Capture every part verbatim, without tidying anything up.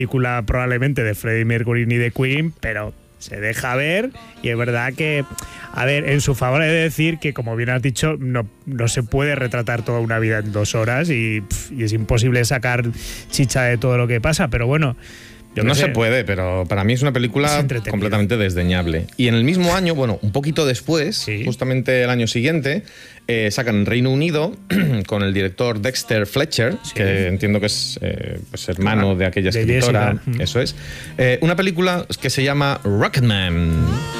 película probablemente de Freddie Mercury ni de Queen, pero se deja ver y es verdad que, a ver, en su favor he de decir que, como bien has dicho, no, no se puede retratar toda una vida en dos horas y, y es imposible sacar chicha de todo lo que pasa, pero bueno... Yo no sé. se puede, pero para mí es una película es completamente desdeñable. Y en el mismo año, bueno, un poquito después, sí. justamente el año siguiente, eh, sacan en Reino Unido con el director Dexter Fletcher, sí. que entiendo que es eh, pues hermano ah, de aquella escritora, de eso es, eh, una película que se llama Rocketman.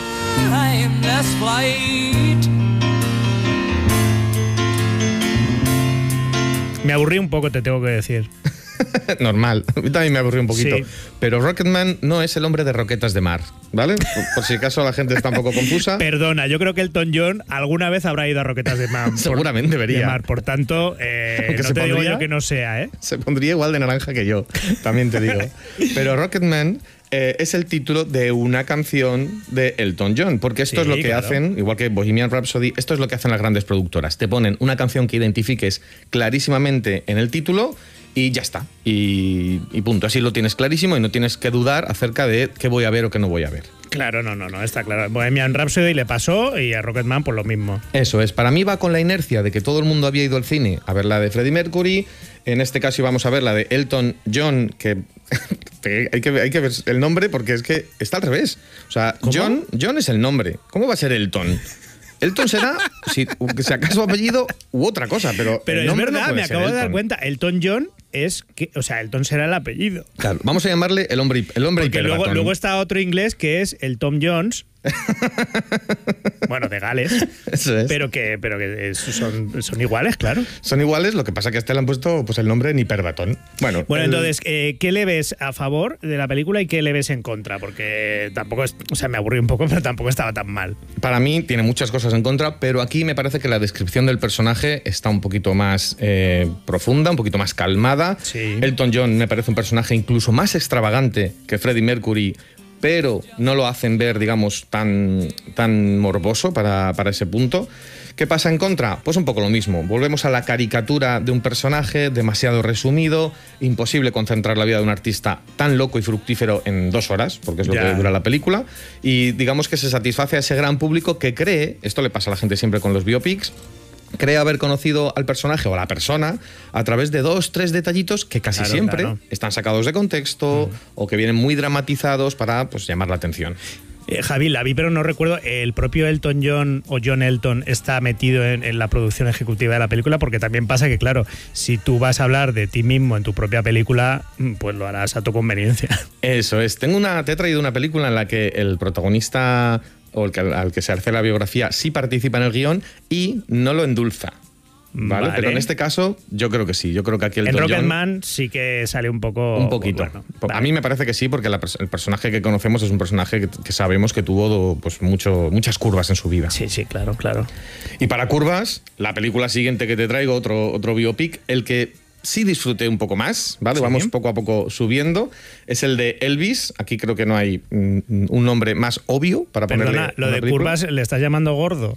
Me aburrí un poco, te tengo que decir. Normal, a mí también me aburrí un poquito. Sí. Pero Rocketman no es el hombre de roquetas de mar, ¿vale? Por, por si acaso la gente está un poco confusa. Perdona, yo creo que Elton John alguna vez habrá ido a roquetas de mar. Seguramente por, debería. De mar, por tanto, eh, no te pondría, digo yo que no sea, ¿eh? Se pondría igual de naranja que yo, también te digo. Pero Rocketman eh, es el título de una canción de Elton John, porque esto sí, es lo que claro. hacen, igual que Bohemian Rhapsody, esto es lo que hacen las grandes productoras. Te ponen una canción que identifiques clarísimamente en el título y ya está, y, y punto. Así lo tienes clarísimo y no tienes que dudar acerca de qué voy a ver o qué no voy a ver. Claro, no, no, no, está claro. Bohemian Rhapsody le pasó y a Rocketman por lo mismo. Eso es, para mí va con la inercia de que todo el mundo había ido al cine a ver la de Freddie Mercury, en este caso íbamos a ver la de Elton John, que hay que, hay que ver el nombre porque es que está al revés. O sea, ¿cómo? John, John es el nombre. ¿Cómo va a ser Elton? Elton será, si, si acaso apellido u otra cosa, pero Pero el es nombre verdad, no me acabo Elton. de dar cuenta, Elton John es que, o sea, Elton será el apellido. Claro, vamos a llamarle el hombre, el hombre Porque luego, luego está otro inglés que es el Tom Jones. Bueno, de Gales. Eso es. Pero que, pero que son, son iguales, claro. Son iguales, lo que pasa que a este le han puesto pues, el nombre Niperbatón. Bueno, bueno el... entonces, eh, ¿qué le ves a favor de la película y qué le ves en contra? Porque tampoco es, o sea, me aburrí un poco, pero tampoco estaba tan mal. Para mí tiene muchas cosas en contra, pero aquí me parece que la descripción del personaje está un poquito más eh, profunda, un poquito más calmada. Sí. Elton John me parece un personaje incluso más extravagante que Freddie Mercury, pero no lo hacen ver, digamos, tan, tan morboso para, para ese punto. ¿Qué pasa en contra? Pues un poco lo mismo. Volvemos a la caricatura de un personaje demasiado resumido, imposible concentrar la vida de un artista tan loco y fructífero en dos horas, porque es lo ya. que dura la película, y digamos que se satisface a ese gran público que cree, esto le pasa a la gente siempre con los biopics, cree haber conocido al personaje o a la persona a través de dos, tres detallitos que casi claro, siempre claro. están sacados de contexto mm. o que vienen muy dramatizados para pues, llamar la atención. Eh, Javi, la vi, pero no recuerdo. ¿El propio Elton John o John Elton está metido en, en la producción ejecutiva de la película? Porque también pasa que, claro, si tú vas a hablar de ti mismo en tu propia película, pues lo harás a tu conveniencia. Eso es. Tengo una, te he traído una película en la que el protagonista o el que, al que se hace la biografía sí participa en el guión y no lo endulza. ¿Vale? Vale. Pero en este caso yo creo que sí. Yo creo que aquí el En Elton Rocketman John, sí que sale un poco... Un poquito. Bueno, vale. vale. A mí me parece que sí, porque la, el personaje que conocemos es un personaje que, que sabemos que tuvo pues, mucho, muchas curvas en su vida. Sí, sí, claro, claro. Y para curvas, la película siguiente que te traigo, otro, otro biopic, el que sí disfruté un poco más, ¿vale? Sí. Vamos poco a poco subiendo. Es el de Elvis. Aquí creo que no hay mm, un nombre más obvio para Perdona, ponerle lo de película. Curvas le estás llamando gordo.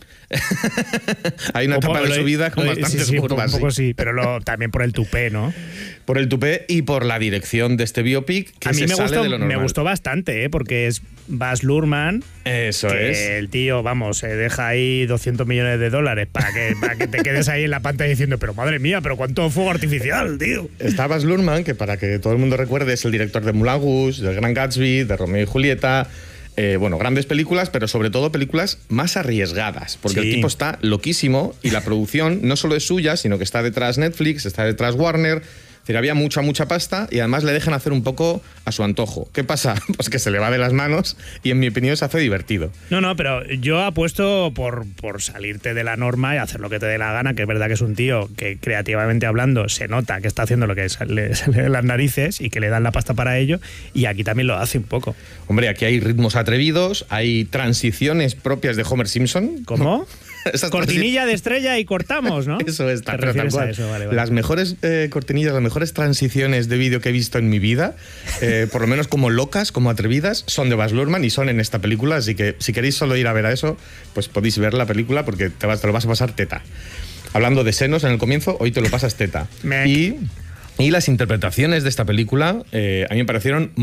Hay una etapa de su vida con bastantes sí, sí, curvas. Un poco sí, sí, pero lo, también por el tupé, ¿no? Por el tupé y por la dirección de este biopic que a mí se me sale gustó, de lo normal. Me gustó bastante, ¿eh? Porque es Baz Luhrmann. Eso que es. El tío, vamos, se deja ahí doscientos millones de dólares para que, para que te quedes ahí en la pantalla diciendo, pero madre mía, pero cuánto fuego artificial, tío. Está Baz Luhrmann, que para que todo el mundo recuerde es el director de Moulin Rouge, del Gran Gatsby, de Romeo y Julieta. Eh, bueno, grandes películas, pero sobre todo películas más arriesgadas, porque sí. el tipo está loquísimo y la producción no solo es suya, sino que está detrás Netflix, está detrás Warner. Es decir, había mucha, mucha pasta y además le dejan hacer un poco a su antojo. ¿Qué pasa? Pues que se le va de las manos y en mi opinión se hace divertido. No, no, pero yo apuesto por, por salirte de la norma y hacer lo que te dé la gana, que es verdad que es un tío que creativamente hablando se nota que está haciendo lo que le sale de las narices y que le dan la pasta para ello, y aquí también lo hace un poco. Hombre, aquí hay ritmos atrevidos, hay transiciones propias de Homer Simpson. ¿Cómo? Cortinilla de estrella y cortamos, ¿no? Eso es, ¿Te pero tal cual. eso? Vale, vale. Las mejores eh, cortinillas, las mejores transiciones de vídeo que he visto en mi vida, eh, por lo menos como locas, como atrevidas, son de Baz Luhrmann y son en esta película, así que si queréis solo ir a ver a eso, pues podéis ver la película porque te, vas, te lo vas a pasar teta. Hablando de senos en el comienzo, hoy te lo pasas teta. Me... Y... Y las interpretaciones de esta película eh, a mí me parecieron